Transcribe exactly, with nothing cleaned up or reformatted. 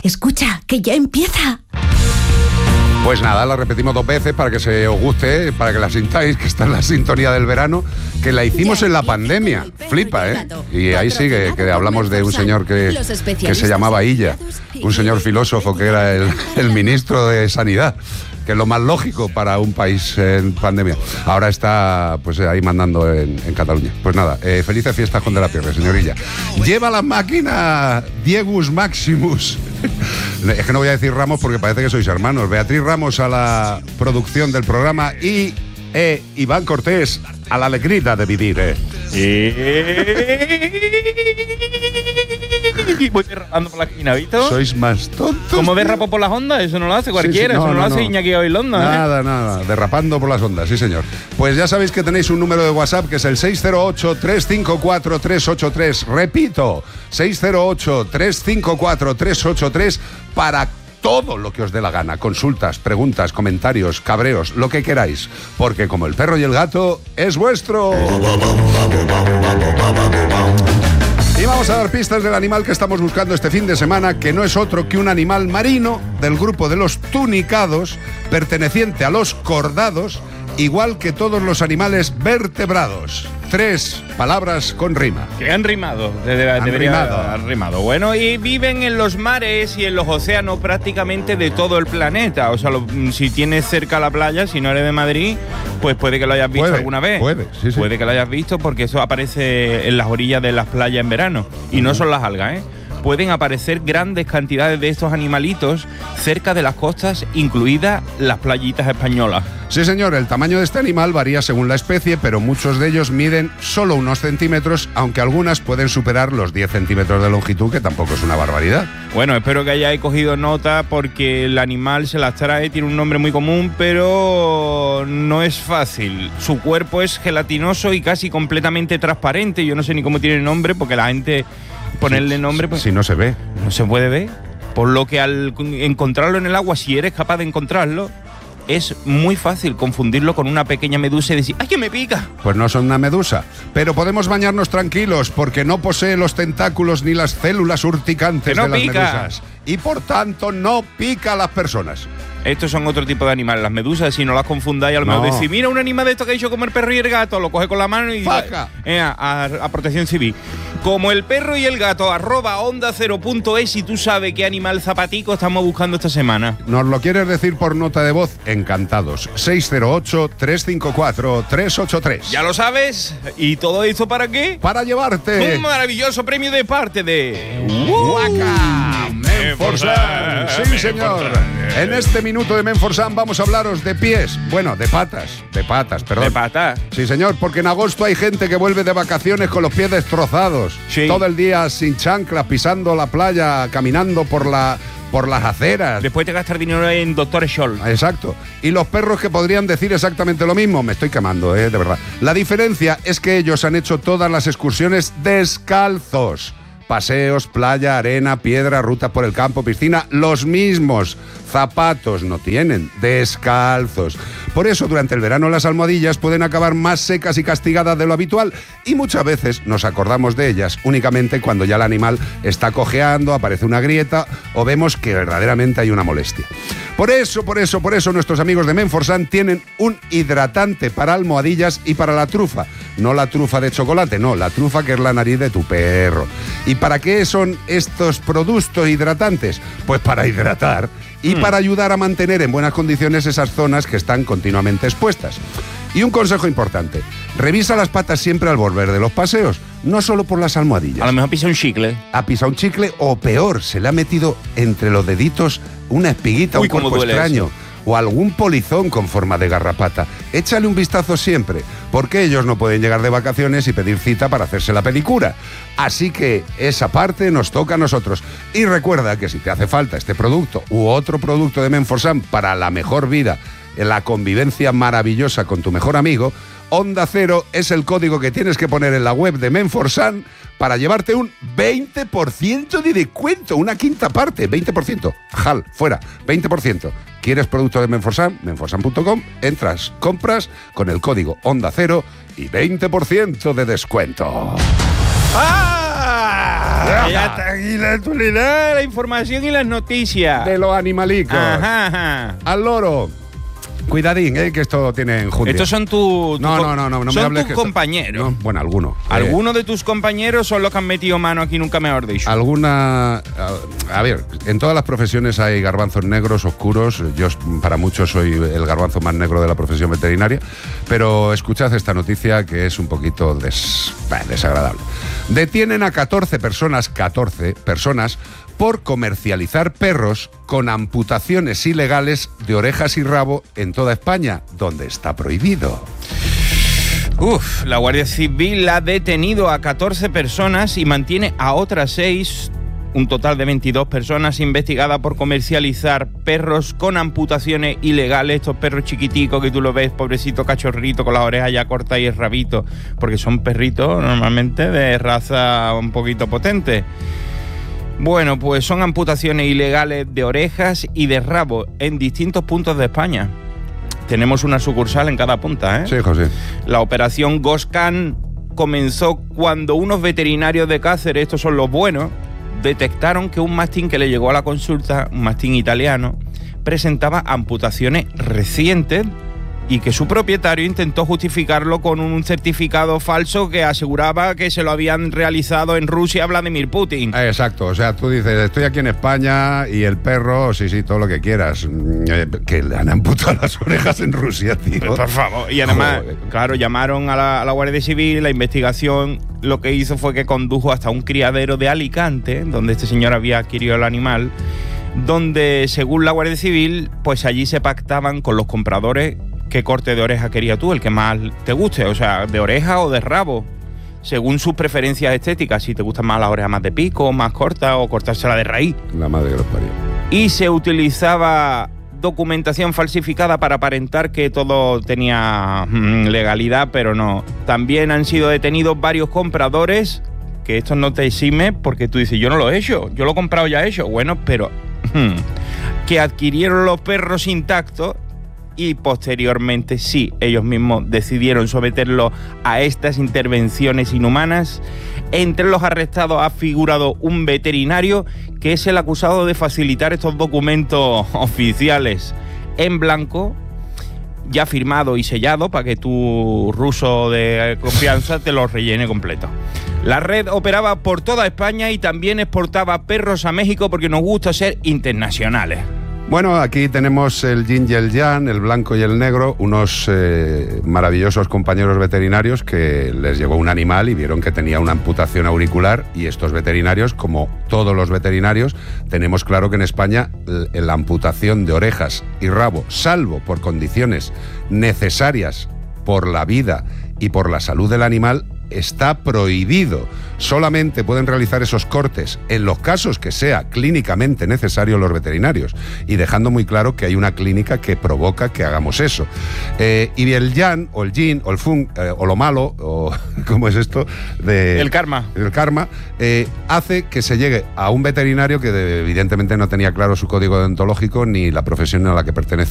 Escucha, que ya empieza. Pues nada, la repetimos dos veces para que se os guste, para que la sintáis, que está en la sintonía del verano, que la hicimos en la pandemia. Flipa, ¿eh? Y ahí sigue, que hablamos de un señor que, que se llamaba Illa, un señor filósofo que era el, el ministro de Sanidad, que es lo más lógico para un país en pandemia. Ahora está pues ahí mandando en, en Cataluña. Pues nada, eh, felices fiestas con De la Pierre, señorilla. Lleva la máquina Diegus Maximus. Es que no voy a decir Ramos porque parece que sois hermanos. Beatriz Ramos a la producción del programa y eh, Iván Cortés a la alegría de vivir. Eh. Y voy derrapando por la esquina, ¿visto? Sois más tontos. ¿Cómo derrapo por las ondas? Eso no lo hace cualquiera, sí, sí, no, eso no, no lo hace no. Iñaki Gabilondo. Nada, ¿eh? nada, derrapando por las ondas, sí señor. Pues ya sabéis que tenéis un número de WhatsApp que es el seis cero ocho, tres cinco cuatro, tres ocho tres. Repito, seis cero ocho, tres cinco cuatro, tres ocho tres para todo lo que os dé la gana. Consultas, preguntas, comentarios, cabreos, lo que queráis. Porque como el perro y el gato, es vuestro. Y vamos a dar pistas del animal que estamos buscando este fin de semana, que no es otro que un animal marino del grupo de los tunicados, perteneciente a los cordados, igual que todos los animales vertebrados. Tres palabras con rima. Que han rimado. De, de, han debería, rimado. Han rimado. Bueno, y viven en los mares y en los océanos prácticamente de todo el planeta. O sea, lo, si tienes cerca la playa, si no eres de Madrid, pues puede que lo hayas visto puede, alguna vez. Puede, sí, sí. Puede que lo hayas visto porque eso aparece en las orillas de las playas en verano. Y uh-huh. no son las algas, ¿eh? Pueden aparecer grandes cantidades de estos animalitos cerca de las costas, incluidas las playitas españolas. Sí, señor, el tamaño de este animal varía según la especie, pero muchos de ellos miden solo unos centímetros, aunque algunas pueden superar los diez centímetros de longitud, que tampoco es una barbaridad. Bueno, espero que hayáis cogido nota porque el animal se las trae, tiene un nombre muy común, pero no es fácil. Su cuerpo es gelatinoso y casi completamente transparente. Yo no sé ni cómo tiene el nombre porque la gente... Ponerle nombre, pues, si no se ve. No se puede ver. Por lo que al encontrarlo en el agua, si eres capaz de encontrarlo, es muy fácil confundirlo con una pequeña medusa y decir ¡ay, que me pica! Pues no son una medusa. Pero podemos bañarnos tranquilos porque no posee los tentáculos ni las células urticantes no de las pica. medusas. Y por tanto no pica a las personas. Estos son otro tipo de animales. Las medusas, si no las confundáis, a lo mejor no. decís, mira un animal de esto que ha hecho como el perro y el gato, lo coge con la mano y ¡faja! Eh, a, a, a Protección Civil. Como el perro y el gato, arroba onda cero punto es, y tú sabes qué animal zapatico estamos buscando esta semana. ¿Nos lo quieres decir por nota de voz? Encantados. seis cero ocho, tres cinco cuatro, tres ocho tres. Ya lo sabes. ¿Y todo esto para qué? Para llevarte un maravilloso premio de parte de Waka Menforsan. Sí, señor. En este minuto de Menforsan vamos a hablaros de pies. Bueno, de patas. De patas, perdón. De patas. Sí, señor, porque en agosto hay gente que vuelve de vacaciones con los pies destrozados. Sí. Todo el día sin chanclas, pisando la playa, caminando por la... por las aceras. Después de gastar dinero en Doctor Scholl. Exacto. Y los perros que podrían decir exactamente lo mismo. Me estoy quemando, eh, de verdad. La diferencia es que ellos han hecho todas las excursiones descalzos. Paseos, playa, arena, piedra, rutas por el campo, piscina, los mismos. Zapatos no tienen, descalzos. Por eso durante el verano las almohadillas pueden acabar más secas y castigadas de lo habitual y muchas veces nos acordamos de ellas únicamente cuando ya el animal está cojeando, aparece una grieta o vemos que verdaderamente hay una molestia. Por eso, por eso, por eso nuestros amigos de Menforsan tienen un hidratante para almohadillas y para la trufa. No la trufa de chocolate, no, la trufa que es la nariz de tu perro. ¿Y para qué son estos productos hidratantes? Pues para hidratar y mm. para ayudar a mantener en buenas condiciones esas zonas que están continuamente expuestas. Y un consejo importante, revisa las patas siempre al volver de los paseos, no solo por las almohadillas. A lo mejor pisa un chicle. Ha pisado un chicle o peor, se le ha metido entre los deditos una espiguita, Uy, un cuerpo extraño. Eso. O algún polizón con forma de garrapata. Échale un vistazo siempre, porque ellos no pueden llegar de vacaciones y pedir cita para hacerse la pedicura. Así que esa parte nos toca a nosotros. Y recuerda que si te hace falta este producto u otro producto de Menforsan para la mejor vida, la convivencia maravillosa con tu mejor amigo, Onda Cero es el código que tienes que poner en la web de Menforsan para llevarte un veinte por ciento de descuento, una quinta parte, veinte por ciento. Jal, fuera, veinte por ciento. ¿Quieres producto de Menforsan? Menforsan punto com, entras, compras con el código Onda Cero y veinte por ciento de descuento. ¡Ah! Ya está aquí la actualidad, la información y las noticias. De los animalicos. Ajá, ajá. Al loro. Cuidadín, eh, que esto tiene enjundia. Estos son tus tu no, no, no, no, no son me hables tus que esto- compañeros. No, bueno, algunos. Algunos de tus compañeros son los que han metido mano aquí, nunca mejor dicho. Alguna. A, a ver, en todas las profesiones hay garbanzos negros, oscuros. Yo, para muchos, soy el garbanzo más negro de la profesión veterinaria. Pero escuchad esta noticia que es un poquito des, bah, desagradable. Detienen a catorce personas, catorce personas, por comercializar perros con amputaciones ilegales de orejas y rabo en toda España, donde está prohibido. Uf, la Guardia Civil ha detenido a catorce personas y mantiene a otras seis, un total de veintidós personas investigadas por comercializar perros con amputaciones ilegales. Estos perros chiquiticos que tú lo ves, pobrecito cachorrito con las orejas ya cortas y el rabito, porque son perritos normalmente de raza un poquito potente. Bueno, pues son amputaciones ilegales de orejas y de rabo en distintos puntos de España. Tenemos una sucursal en cada punta, ¿eh? Sí, José. La operación Goscan comenzó cuando unos veterinarios de Cáceres, estos son los buenos, detectaron que un mastín que le llegó a la consulta, un mastín italiano, presentaba amputaciones recientes y que su propietario intentó justificarlo con un certificado falso que aseguraba que se lo habían realizado en Rusia a Vladimir Putin. Exacto, o sea, tú dices, estoy aquí en España y el perro, sí, sí, todo lo que quieras. Eh, que le han amputado las orejas en Rusia, tío. Por favor. Y además, Joder. claro, llamaron a la, a la Guardia Civil, la investigación lo que hizo fue que condujo hasta un criadero de Alicante, donde este señor había adquirido el animal, donde, según la Guardia Civil, pues allí se pactaban con los compradores qué corte de oreja quería tú, el que más te guste, o sea, de oreja o de rabo, según sus preferencias estéticas, si te gustan más las orejas más de pico, más cortas o cortársela de raíz. La madre que los parió. Y se utilizaba documentación falsificada para aparentar que todo tenía mm, legalidad, pero no. También han sido detenidos varios compradores, que esto no te exime porque tú dices, yo no lo he hecho, yo lo he comprado ya hecho. Bueno, pero que adquirieron los perros intactos y posteriormente sí, ellos mismos decidieron someterlos a estas intervenciones inhumanas. Entre los arrestados ha figurado un veterinario que es el acusado de facilitar estos documentos oficiales en blanco, ya firmado y sellado para que tu ruso de confianza te los rellene completo. La red operaba por toda España y también exportaba perros a México porque nos gusta ser internacionales. Bueno, aquí tenemos el yin y el yang, el blanco y el negro, unos eh, maravillosos compañeros veterinarios que les llegó un animal y vieron que tenía una amputación auricular, y estos veterinarios, como todos los veterinarios, tenemos claro que en España la amputación de orejas y rabo, salvo por condiciones necesarias por la vida y por la salud del animal, está prohibido. Solamente pueden realizar esos cortes en los casos que sea clínicamente necesario los veterinarios, y dejando muy claro que hay una clínica que provoca que hagamos eso. Eh, y el yang, o el yin, o el feng, eh, o lo malo, o ¿cómo es esto? De, El karma. El karma, eh, hace que se llegue a un veterinario que de, evidentemente no tenía claro su código deontológico ni la profesión a la que pertenece.